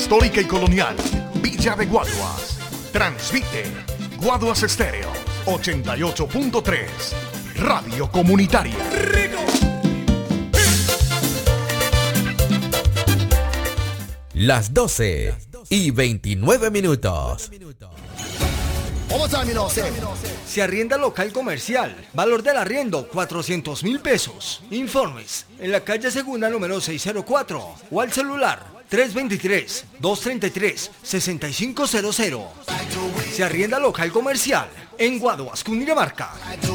Histórica y Colonial, Villa de Guaduas. Transmite Guaduas Estéreo 88.3, Radio Comunitaria. Las 12:29. Se arrienda local comercial. Valor del arriendo, 400.000 pesos. Informes en la calle Segunda número 604 o al celular 323-233-6500. Se arrienda local comercial en Guaduas, Cundinamarca.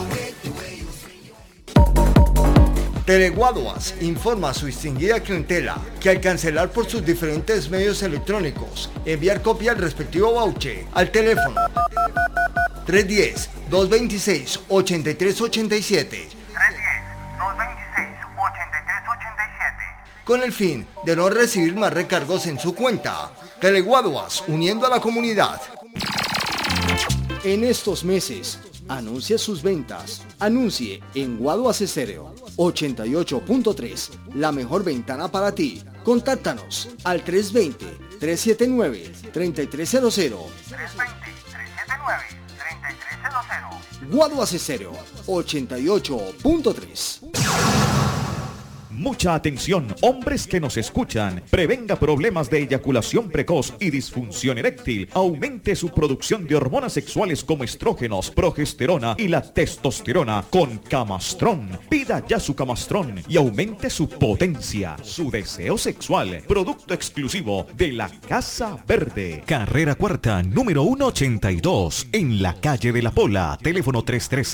Teleguaduas informa a su distinguida clientela que al cancelar por sus diferentes medios electrónicos, enviar copia al respectivo voucher al teléfono 310-226-8387 con el fin de no recibir más recargos en su cuenta. Teleguaduas, uniendo a la comunidad. En estos meses, anuncia sus ventas. Anuncie en Guaduas Estéreo 88.3, la mejor ventana para ti. Contáctanos al 320-379-3300. Guaduas Estéreo 88.3. Mucha atención, hombres que nos escuchan. Prevenga problemas de eyaculación precoz y disfunción eréctil. Aumente su producción de hormonas sexuales como estrógenos, progesterona y la testosterona con Camastrón. Pida ya su Camastrón y aumente su potencia, su deseo sexual. Producto exclusivo de la Casa Verde. Carrera Cuarta, número 182, en la calle de la Pola. Teléfono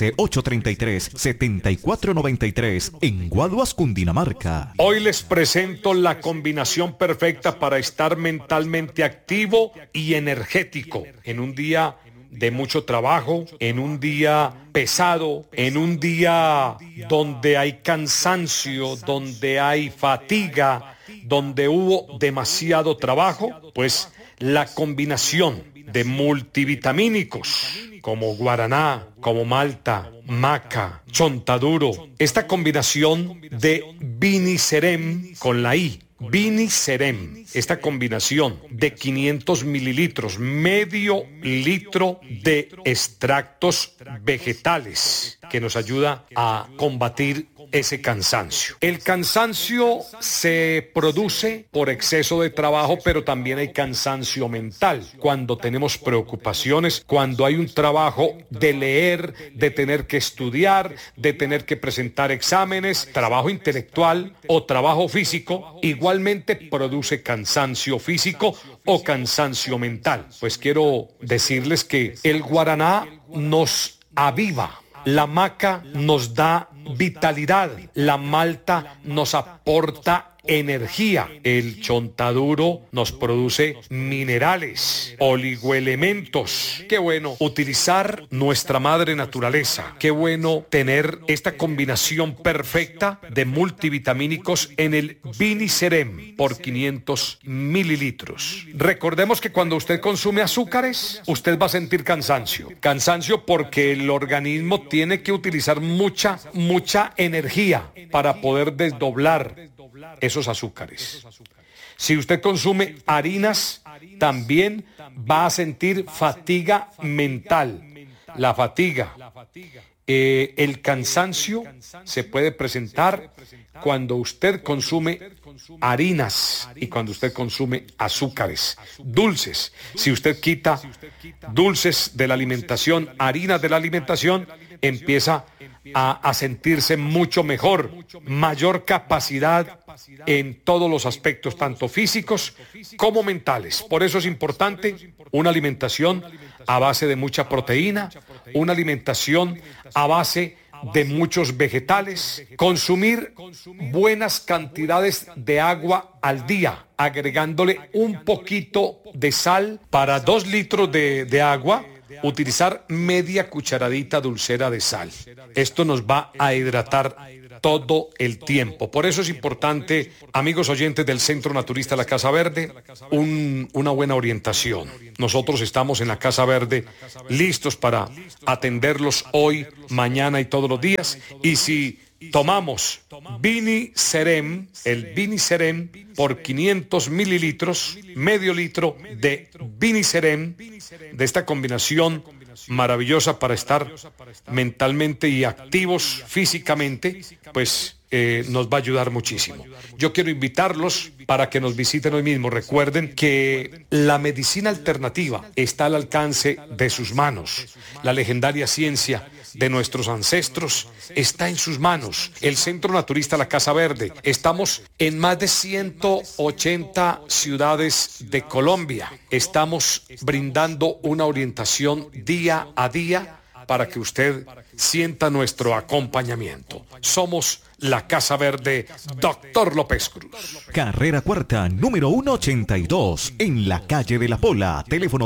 313-833-7493, en Guaduas, Cundinamarca. Hoy les presento la combinación perfecta para estar mentalmente activo y energético en un día de mucho trabajo, en un día pesado, en un día donde hay cansancio, donde hay fatiga, donde hubo demasiado trabajo. Pues la combinación de multivitamínicos como guaraná, como malta, maca, chontaduro, esta combinación de Vinicerem con la I, Vinicerem, esta combinación de 500 mililitros, medio litro de extractos vegetales que nos ayuda a combatir ese cansancio. El cansancio se produce por exceso de trabajo, pero también hay cansancio mental. Cuando tenemos preocupaciones, cuando hay un trabajo de leer, de tener que estudiar, de tener que presentar exámenes, trabajo intelectual o trabajo físico, igualmente produce cansancio físico o cansancio mental. Pues quiero decirles que el guaraná nos aviva. La maca nos da vitalidad, la malta nos aporta energía, el chontaduro nos produce minerales, oligoelementos. Qué bueno utilizar nuestra madre naturaleza, qué bueno tener esta combinación perfecta de multivitamínicos en el Vinicerem por 500 mililitros. Recordemos que cuando usted consume azúcares, usted va a sentir cansancio porque el organismo tiene que utilizar mucha energía para poder desdoblar esos azúcares. Si usted consume harinas, también va a sentir fatiga mental. La fatiga, el cansancio se puede presentar cuando usted consume harinas y cuando usted consume azúcares, dulces. Si usted quita dulces de la alimentación, harinas de la alimentación, empieza a sentirse mucho mejor, mayor capacidad en todos los aspectos, tanto físicos como mentales. Por eso es importante una alimentación a base de mucha proteína, una alimentación a base de muchos vegetales, consumir buenas cantidades de agua al día, agregándole un poquito de sal. Para 2 litros de agua, utilizar media cucharadita dulcera de sal. Esto nos va a hidratar todo el tiempo. Por eso es importante, amigos oyentes del Centro Naturista La Casa Verde, una buena orientación. Nosotros estamos en la Casa Verde listos para atenderlos hoy, mañana y todos los días. Y si tomamos Vinicerem, el Vinicerem por 500 mililitros, medio litro de Vinicerem, de esta combinación maravillosa para estar mentalmente y activos físicamente, pues nos va a ayudar muchísimo. Yo quiero invitarlos para que nos visiten hoy mismo. Recuerden que la medicina alternativa está al alcance de sus manos. La legendaria ciencia de nuestros ancestros está en sus manos. El Centro Naturista La Casa Verde. Estamos en más de 180 ciudades de Colombia. Estamos brindando una orientación día a día para que usted sienta nuestro acompañamiento. Somos La Casa Verde, Dr. López Cruz. Carrera Cuarta, número 182, en la calle de la Pola. Teléfono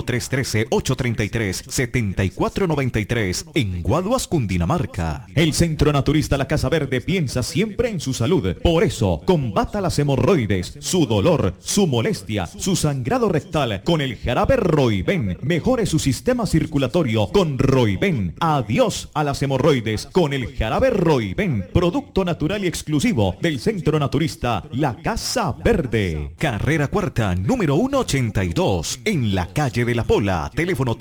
313-833-7493, en Guaduas, Cundinamarca. El Centro Naturista La Casa Verde piensa siempre en su salud. Por eso, combata las hemorroides, su dolor, su molestia, su sangrado rectal con el jarabe Roiben. Mejore su sistema circulatorio con Roiben. Adiós a las hemorroides con el jarabe Roiben. Producto natural y exclusivo del Centro Naturista La Casa Verde. Carrera Cuarta, número 182, en la calle de la Pola. Teléfono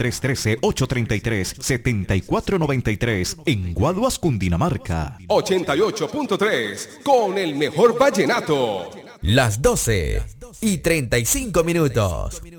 313-833-7493, en Guaduas, Cundinamarca. 88.3, con el mejor vallenato. Las 12:35.